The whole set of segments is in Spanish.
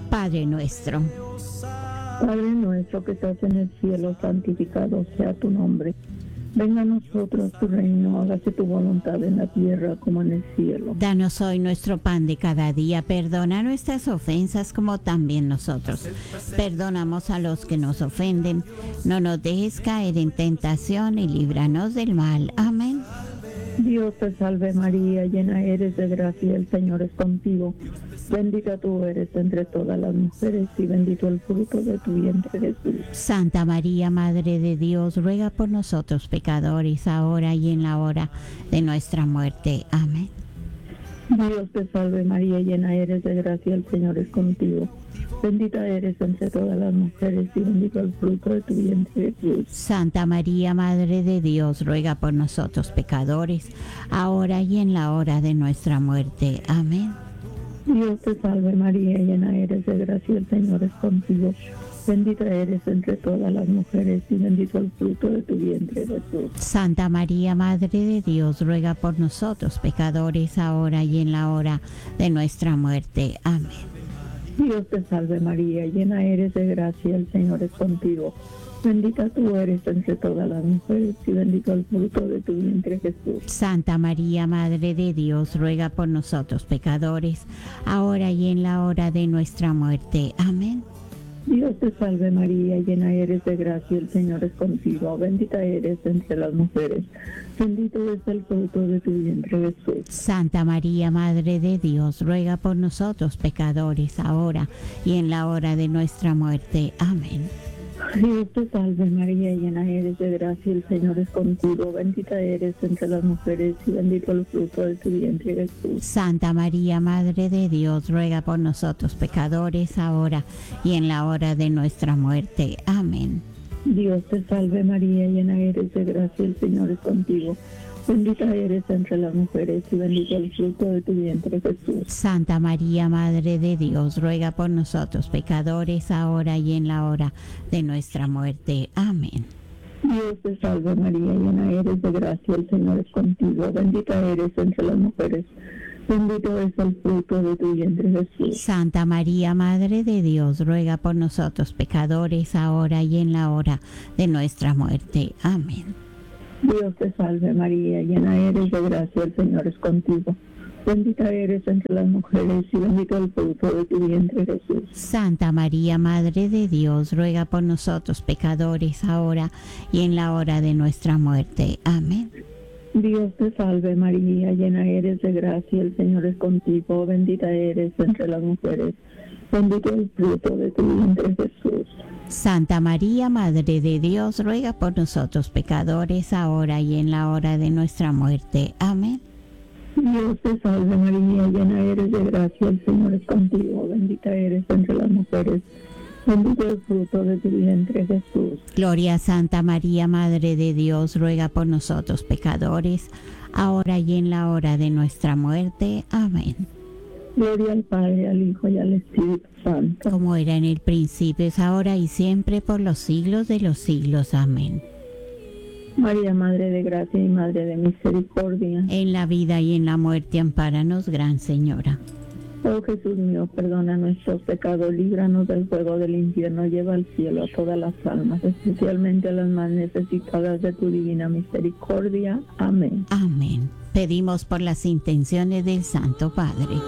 Padre nuestro. Padre nuestro que estás en el cielo, santificado sea tu nombre. Venga a nosotros tu reino, hágase tu voluntad en la tierra como en el cielo. Danos hoy nuestro pan de cada día, perdona nuestras ofensas como también nosotros perdonamos a los que nos ofenden. No nos dejes caer en tentación y líbranos del mal. Amén. Dios te salve María, llena eres de gracia, el Señor es contigo. Bendita tú eres entre todas las mujeres y bendito el fruto de tu vientre Jesús. Santa María, Madre de Dios, ruega por nosotros pecadores, ahora y en la hora de nuestra muerte. Amén. Dios te salve María, llena eres de gracia, el Señor es contigo. Bendita eres entre todas las mujeres y bendito el fruto de tu vientre Jesús. Santa María, Madre de Dios, ruega por nosotros pecadores, ahora y en la hora de nuestra muerte. Amén. Dios te salve María, llena eres de gracia, el Señor es contigo. Bendita eres entre todas las mujeres y bendito el fruto de tu vientre Jesús. Santa María, Madre de Dios, ruega por nosotros pecadores, ahora y en la hora de nuestra muerte. Amén. Dios te salve María, llena eres de gracia, el Señor es contigo. Bendita tú eres entre todas las mujeres y bendito el fruto de tu vientre Jesús. Santa María, Madre de Dios, ruega por nosotros pecadores, ahora y en la hora de nuestra muerte. Amén. Dios te salve María, llena eres de gracia, el Señor es contigo. Bendita eres entre las mujeres, bendito es el fruto de tu vientre Jesús. Santa María, Madre de Dios, ruega por nosotros pecadores, ahora y en la hora de nuestra muerte. Amén. Dios te salve María, llena eres de gracia, el Señor es contigo. Bendita eres entre las mujeres y bendito el fruto de tu vientre Jesús. Santa María, Madre de Dios, ruega por nosotros pecadores, ahora y en la hora de nuestra muerte. Amén. Dios te salve María, llena eres de gracia, el Señor es contigo. Bendita eres entre las mujeres y bendito el fruto de tu vientre Jesús. Santa María, Madre de Dios, ruega por nosotros pecadores, ahora y en la hora de nuestra muerte. Amén. Dios te salve María, llena eres de gracia, el Señor es contigo. Bendita eres entre las mujeres, bendito es el fruto de tu vientre Jesús. Santa María, Madre de Dios, ruega por nosotros pecadores, ahora y en la hora de nuestra muerte. Amén. Dios te salve María, llena eres de gracia, el Señor es contigo. Bendita eres entre las mujeres y bendito el fruto de tu vientre Jesús. Santa María, Madre de Dios, ruega por nosotros pecadores, ahora y en la hora de nuestra muerte. Amén. Dios te salve María, llena eres de gracia, el Señor es contigo. Bendita eres entre las mujeres, bendito el fruto de tu vientre Jesús. Santa María, Madre de Dios, ruega por nosotros pecadores, ahora y en la hora de nuestra muerte. Amén. Dios te salve María, llena eres de gracia, el Señor es contigo. Bendita eres entre las mujeres, bendito el fruto de tu vientre Jesús. Gloria a Santa María, Madre de Dios, ruega por nosotros pecadores, ahora y en la hora de nuestra muerte. Amén. Gloria al Padre, al Hijo y al Espíritu Santo. Como era en el principio, es ahora y siempre, por los siglos de los siglos. Amén. María, Madre de gracia y Madre de misericordia. En la vida y en la muerte, ampáranos, Gran Señora. Oh Jesús mío, perdona nuestros pecados, líbranos del fuego del infierno, lleva al cielo a todas las almas, especialmente a las más necesitadas de tu divina misericordia. Amén. Amén. Pedimos por las intenciones del Santo Padre.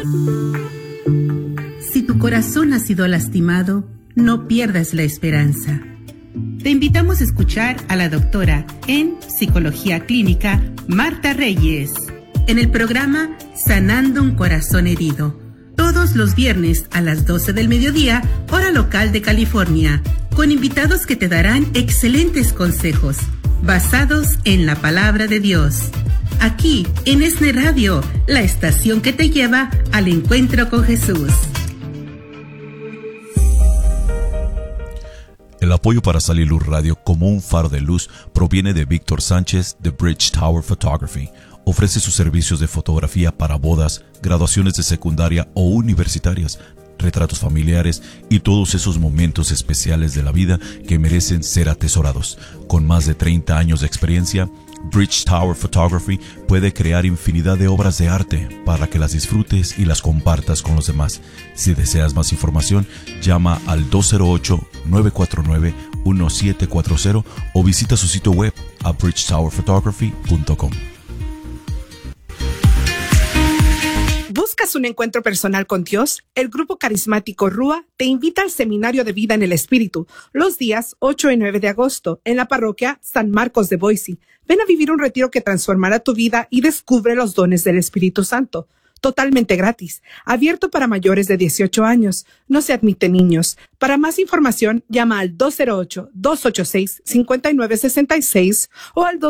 Si tu corazón ha sido lastimado, no pierdas la esperanza. Te invitamos a escuchar a la doctora en Psicología Clínica, Marta Reyes, en el programa Sanando un Corazón Herido, todos los viernes a las 12 del mediodía, hora local de California, con invitados que te darán excelentes consejos, basados en la palabra de Dios. Aquí, en ESNE Radio, la estación que te lleva al encuentro con Jesús. El apoyo para Saliluz Radio como un faro de luz proviene de Víctor Sánchez de Bridge Tower Photography. Ofrece sus servicios de fotografía para bodas, graduaciones de secundaria o universitarias, retratos familiares y todos esos momentos especiales de la vida que merecen ser atesorados. Con más de 30 años de experiencia, Bridge Tower Photography puede crear infinidad de obras de arte para que las disfrutes y las compartas con los demás. Si deseas más información, llama al 208-949-1740 o visita su sitio web a bridgetowerphotography.com. ¿Buscas un encuentro personal con Dios? El grupo carismático Rúa te invita al Seminario de Vida en el Espíritu los días 8 y 9 de agosto en la parroquia San Marcos de Boise. Ven a vivir un retiro que transformará tu vida y descubre los dones del Espíritu Santo. Totalmente gratis, abierto para mayores de 18 años. No se admiten niños. Para más información, llama al 208-286-5966 o al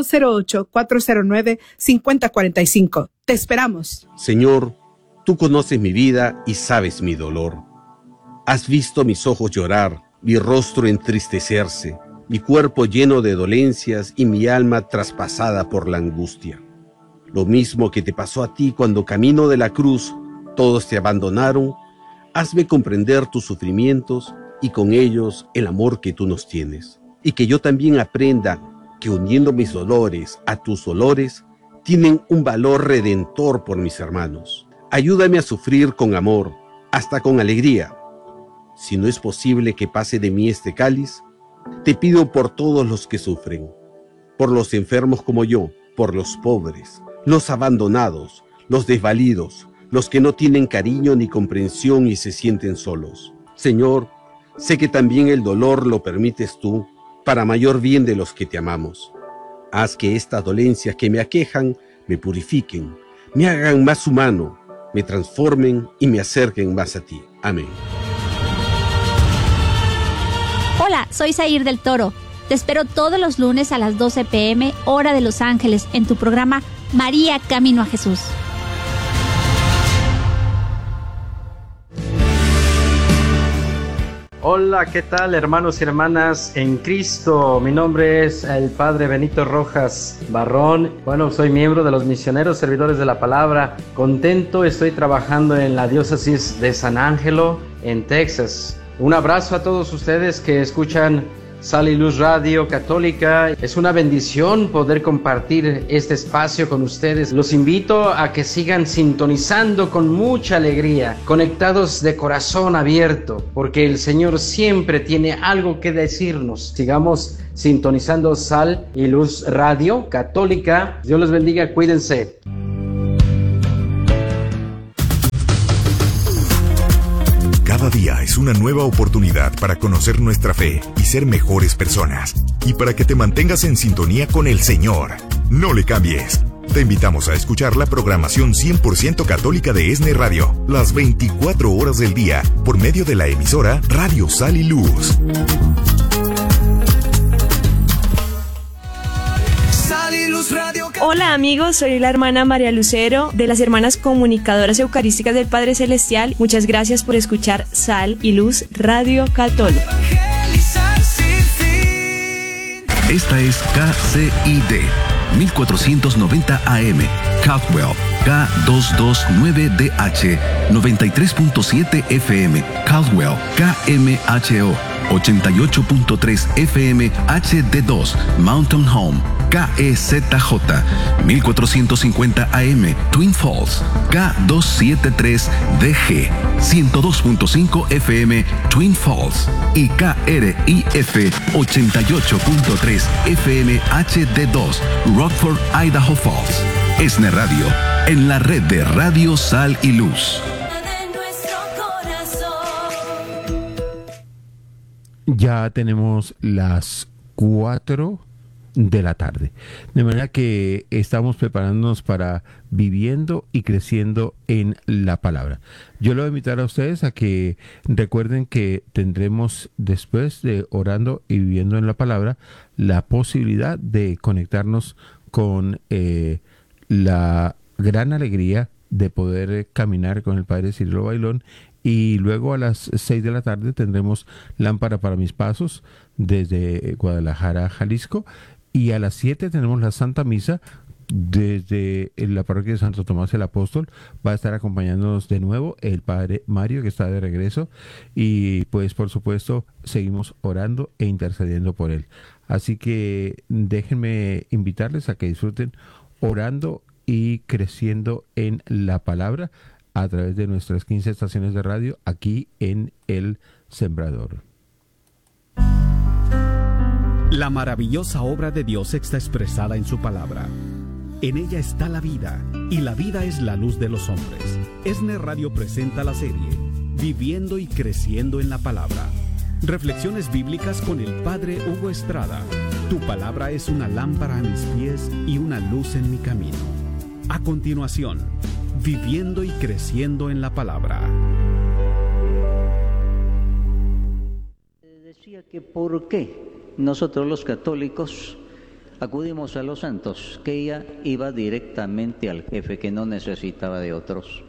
208-409-5045. Te esperamos. Señor, tú conoces mi vida y sabes mi dolor. Has visto mis ojos llorar, mi rostro entristecerse, mi cuerpo lleno de dolencias y mi alma traspasada por la angustia. Lo mismo que te pasó a ti cuando camino de la cruz, todos te abandonaron. Hazme comprender tus sufrimientos y con ellos el amor que tú nos tienes. Y que yo también aprenda que uniendo mis dolores a tus dolores, tienen un valor redentor por mis hermanos. Ayúdame a sufrir con amor, hasta con alegría. Si no es posible que pase de mí este cáliz, te pido por todos los que sufren, por los enfermos como yo, por los pobres, los abandonados, los desvalidos, los que no tienen cariño ni comprensión y se sienten solos. Señor, sé que también el dolor lo permites tú, para mayor bien de los que te amamos. Haz que estas dolencias que me aquejan me purifiquen, me hagan más humano, me transformen y me acerquen más a ti. Amén. Hola, soy Zair del Toro. Te espero todos los lunes a las 12 p.m. hora de Los Ángeles en tu programa María Camino a Jesús. Hola, ¿qué tal, hermanos y hermanas en Cristo? Mi nombre es el Padre Benito Rojas Barrón. Bueno, soy miembro de los Misioneros Servidores de la Palabra. Contento, estoy trabajando en la diócesis de San Ángelo, en Texas. Un abrazo a todos ustedes que escuchan Sal y Luz Radio Católica. Es una bendición poder compartir este espacio con ustedes. Los invito a que sigan sintonizando con mucha alegría, conectados de corazón abierto, porque el Señor siempre tiene algo que decirnos. Sigamos sintonizando Sal y Luz Radio Católica. Dios los bendiga, cuídense. Cada día es una nueva oportunidad para conocer nuestra fe y ser mejores personas. Y para que te mantengas en sintonía con el Señor. No le cambies. Te invitamos a escuchar la programación 100% católica de ESNE Radio, las 24 horas del día, por medio de la emisora Radio Sal y Luz. Hola amigos, soy la hermana María Lucero de las Hermanas Comunicadoras Eucarísticas del Padre Celestial. Muchas gracias por escuchar Sal y Luz Radio Católica. Esta es KCID 1490 AM, Caldwell, K229DH, 93.7 FM, Caldwell, KMHO, 88.3 FM, HD2, Mountain Home, KEZJ, 1450 AM, Twin Falls, K273DG, 102.5 FM, Twin Falls y KRIF 88.3 FM HD2, Rockford, Idaho Falls. ESNE Radio, en la red de Radio Sal y Luz. Ya tenemos las 4 de la tarde, de manera que estamos preparándonos para viviendo y creciendo en la palabra. Yo le voy a invitar a ustedes a que recuerden que tendremos, después de orando y viviendo en la palabra, la posibilidad de conectarnos con la gran alegría de poder caminar con el Padre Cirilo Bailón. Y luego a las 6 de la tarde tendremos Lámpara para mis pasos desde Guadalajara, Jalisco. Y a las 7 tenemos la Santa Misa desde la parroquia de Santo Tomás el Apóstol va a estar acompañándonos de nuevo el padre Mario, que está de regreso, y pues por supuesto seguimos orando e intercediendo por él. Así que déjenme invitarles a que disfruten orando y creciendo en la palabra a través de nuestras 15 estaciones de radio aquí en El Sembrador. La maravillosa obra de Dios está expresada en su palabra. En ella está la vida, y la vida es la luz de los hombres. ESNE Radio presenta la serie Viviendo y Creciendo en la Palabra. Reflexiones bíblicas con el Padre Hugo Estrada. Tu palabra es una lámpara a mis pies y una luz en mi camino. A continuación, Viviendo y Creciendo en la Palabra. Decía que ¿por qué nosotros los católicos acudimos a los santos? Que ella iba directamente al jefe, que no necesitaba de otros.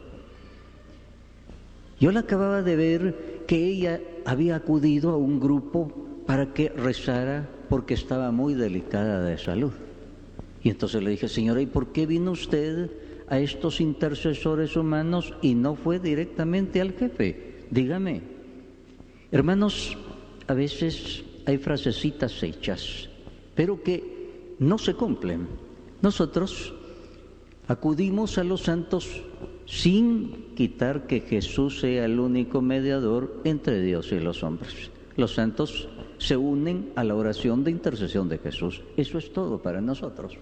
Yo la acababa de ver que ella había acudido a un grupo para que rezara porque estaba muy delicada de salud. Y entonces le dije, señora, ¿y por qué vino usted a estos intercesores humanos y no fue directamente al jefe? Dígame. Hermanos, a veces hay frasecitas hechas, pero que no se cumplen. Nosotros acudimos a los santos sin quitar que Jesús sea el único mediador entre Dios y los hombres. Los santos se unen a la oración de intercesión de Jesús. Eso es todo para nosotros.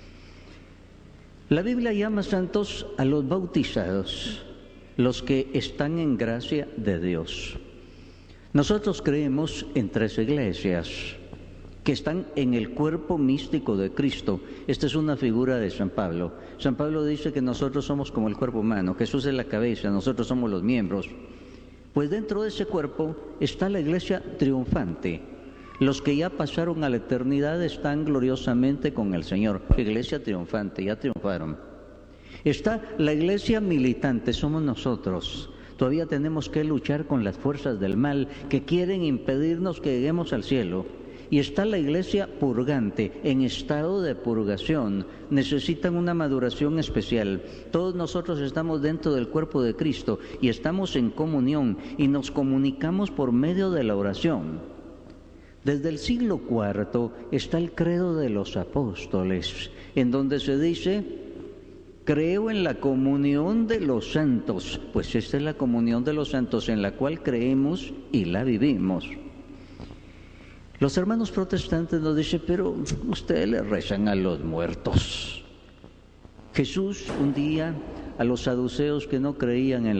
La Biblia llama santos a los bautizados, los que están en gracia de Dios. Nosotros creemos en 3 iglesias que están en el cuerpo místico de Cristo. Esta es una figura de San Pablo. San Pablo dice que nosotros somos como el cuerpo humano, Jesús es la cabeza, nosotros somos los miembros. Pues dentro de ese cuerpo está la iglesia triunfante. Los que ya pasaron a la eternidad están gloriosamente con el Señor. Iglesia triunfante, ya triunfaron. Está la iglesia militante, somos nosotros. Todavía tenemos que luchar con las fuerzas del mal que quieren impedirnos que lleguemos al cielo. Y está la iglesia purgante, en estado de purgación. Necesitan una maduración especial. Todos nosotros estamos dentro del cuerpo de Cristo y estamos en comunión y nos comunicamos por medio de la oración. Desde el siglo IV está el credo de los apóstoles, en donde se dice: creo en la comunión de los santos. Pues esta es la comunión de los santos en la cual creemos y la vivimos. Los hermanos protestantes nos dicen, pero ustedes le rezan a los muertos. Jesús un día a los saduceos que no creían en